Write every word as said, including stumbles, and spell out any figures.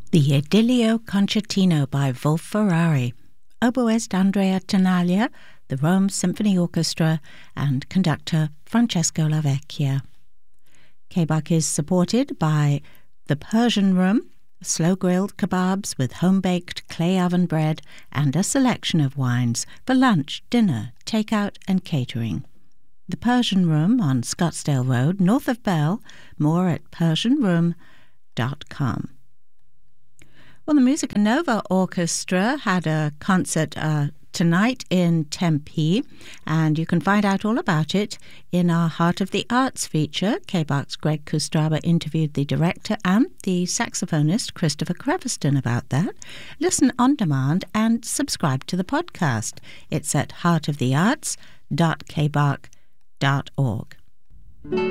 The Idilio Concertino by Wolf Ferrari, oboist Andrea Tenaglia, the Rome Symphony Orchestra, and conductor Francesco Lavecchia. K-Bach is supported by the Persian Room, slow-grilled kebabs with home-baked clay oven bread, and a selection of wines for lunch, dinner, takeout and catering. The Persian Room on Scottsdale Road, north of Bell. More at persian room dot com. Well, the Musica Nova Orchestra had a concert uh, tonight in Tempe, and you can find out all about it in our Heart of the Arts feature. K-Bach's Greg Kustraba interviewed the director and the saxophonist Christopher Crevaston about that. Listen on demand and subscribe to the podcast. It's at heart of the arts dot k bach dot org.